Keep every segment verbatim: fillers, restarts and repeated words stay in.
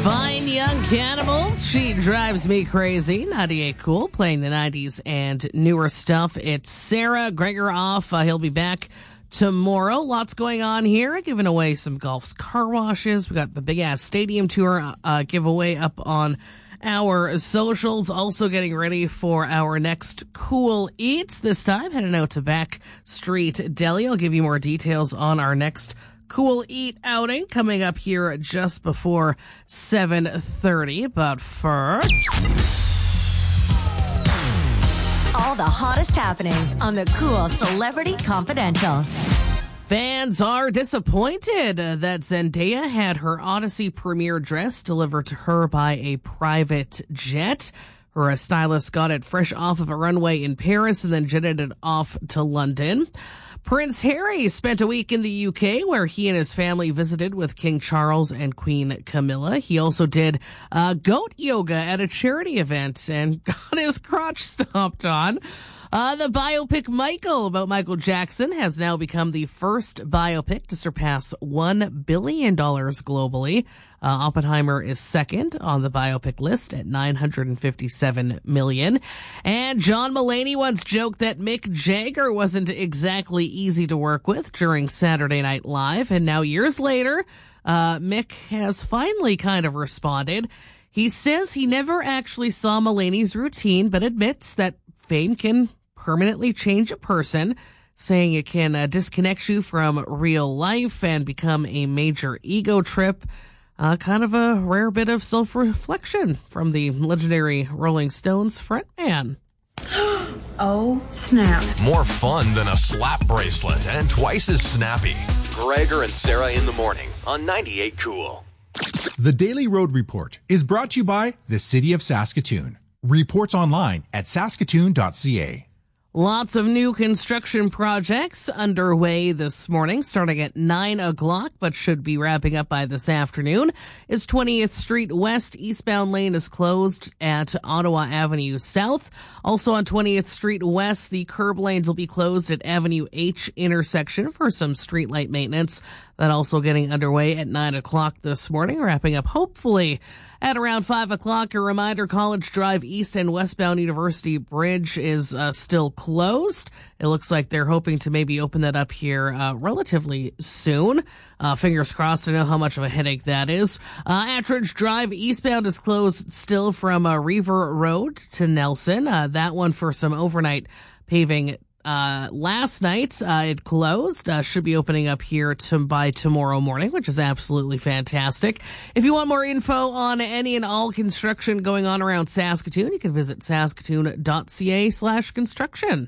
Fine Young Cannibals, She Drives Me Crazy. ninety-eight Cool, playing the nineties and newer stuff. It's Sarah Gregor off. Uh, he'll be back tomorrow. Lots going on here. Giving away some Golf's car washes. We got the big ass stadium tour uh, giveaway up on our socials. Also getting ready for our next Cool Eats. This time heading out to Back Street Deli. I'll give you more details on our next Cool Eat outing coming up here just before seven thirty. But first, all the hottest happenings on the Cool Celebrity Confidential. Fans are disappointed that Zendaya had her Odyssey premiere dress delivered to her by a private jet. Her stylist got it fresh off of a runway in Paris and then jetted it off to London. Prince Harry spent a week in the U K where he and his family visited with King Charles and Queen Camilla. He also did uh, goat yoga at a charity event and got his crotch stomped on. Uh, the biopic Michael about Michael Jackson has now become the first biopic to surpass one billion dollars globally. Uh, Oppenheimer is second on the biopic list at nine hundred fifty-seven million dollars. And John Mulaney once joked that Mick Jagger wasn't exactly easy to work with during Saturday Night Live. And now years later, uh, Mick has finally kind of responded. He says he never actually saw Mulaney's routine, but admits that fame can permanently change a person, saying it can uh, disconnect you from real life and become a major ego trip. Uh, kind of a rare bit of self-reflection from the legendary Rolling Stones frontman. Oh, snap. More fun than a slap bracelet and twice as snappy. Gregor and Sarah in the morning on ninety-eight Cool. The Daily Road Report is brought to you by the City of Saskatoon. Reports online at saskatoon dot c a. Lots of new construction projects underway this morning, starting at nine o'clock, but should be wrapping up by this afternoon. Is twentieth Street West eastbound lane is closed at Ottawa Avenue South. Also on twentieth Street West, the curb lanes will be closed at Avenue H intersection for some streetlight maintenance. That also getting underway at nine o'clock this morning, wrapping up hopefully at around five o'clock. A reminder, College Drive East and westbound University Bridge is uh, still closed. It looks like they're hoping to maybe open that up here uh, relatively soon. Uh, fingers crossed. I know how much of a headache that is. Uh, Attridge Drive eastbound is closed still from uh, Reaver Road to Nelson. Uh, that one for some overnight paving. Uh, last night, uh, it closed, uh, should be opening up here to, by tomorrow morning, which is absolutely fantastic. If you want more info on any and all construction going on around Saskatoon, you can visit saskatoon dot c a slash construction.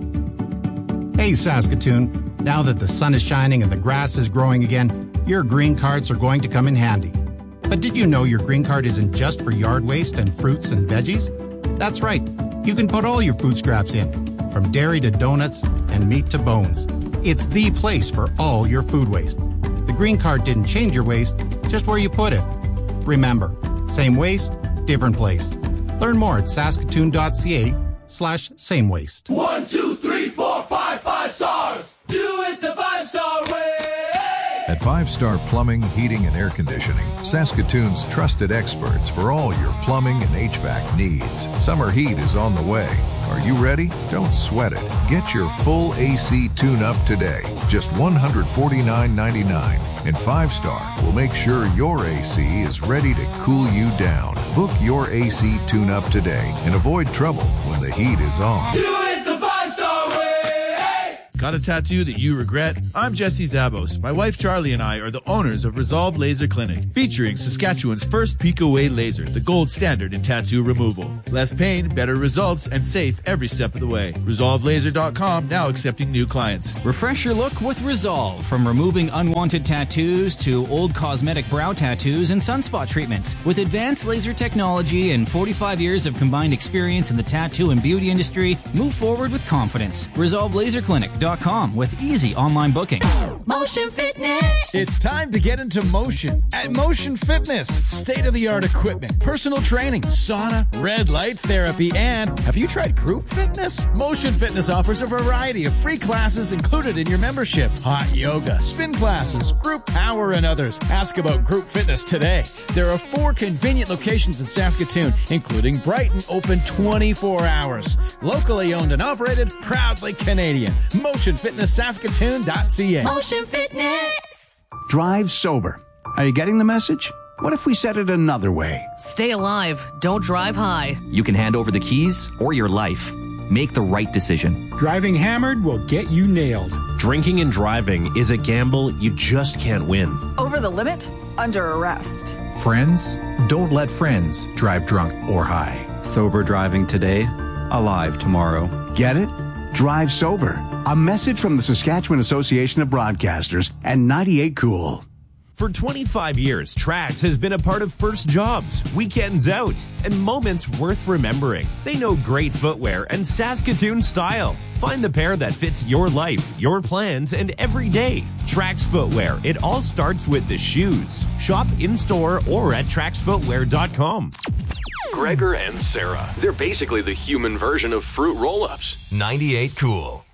Hey, Saskatoon. Now that the sun is shining and the grass is growing again, your green cards are going to come in handy. But did you know your green card isn't just for yard waste and fruits and veggies? That's right. You can put all your food scraps in, from dairy to donuts and meat to bones. It's the place for all your food waste. The green card didn't change your waste, just where you put it. Remember, same waste, different place. Learn more at saskatoon dot c a slash same waste. One, two, three, four, five, five stars. Do it the five-star way. At Five Star Plumbing, Heating, and Air Conditioning, Saskatoon's trusted experts for all your plumbing and H V A C needs. Summer heat is on the way. Are you ready? Don't sweat it. Get your full A C tune-up today. Just one hundred forty-nine ninety-nine. And Five Star will make sure your A C is ready to cool you down. Book your A C tune-up today and avoid trouble when the heat is on. Do it the five-star way. Got a tattoo that you regret? I'm Jesse Zabos. My wife Charlie and I are the owners of Resolve Laser Clinic, featuring Saskatchewan's first peek-away laser, the gold standard in tattoo removal. Less pain, better results, and safe every step of the way. Resolve Laser dot com, now accepting new clients. Refresh your look with Resolve, from removing unwanted tattoos to old cosmetic brow tattoos and sunspot treatments. With advanced laser technology and forty-five years of combined experience in the tattoo and beauty industry, move forward with confidence. Resolve Laser Clinic dot com. dot com with easy online booking. Motion Fitness. It's time to get into motion at Motion Fitness. State-of-the-art equipment, personal training, sauna, red light therapy, and have you tried group fitness? Motion Fitness offers a variety of free classes included in your membership. Hot yoga, spin classes, group power, and others. Ask about group fitness today. There are four convenient locations in Saskatoon, including Brighton, open twenty-four hours. Locally owned and operated, proudly Canadian. motion fitness saskatoon dot c a. Motion Fitness. Drive sober. Are you getting the message? What if we said it another way? Stay alive. Don't drive high. You can hand over the keys or your life. Make the right decision. Driving hammered will get you nailed. Drinking and driving is a gamble you just can't win. Over the limit? Under arrest. Friends, don't let friends drive drunk or high. Sober driving today, alive tomorrow. Get it? Drive sober. A message from the Saskatchewan Association of Broadcasters and ninety-eight Cool. For twenty-five years, Trax has been a part of first jobs, weekends out, and moments worth remembering. They know great footwear and Saskatoon style. Find the pair that fits your life, your plans, and every day. Trax Footwear. It all starts with the shoes. Shop in-store or at trax footwear dot com. Gregor and Sarah. They're basically the human version of fruit roll-ups. ninety-eight Cool.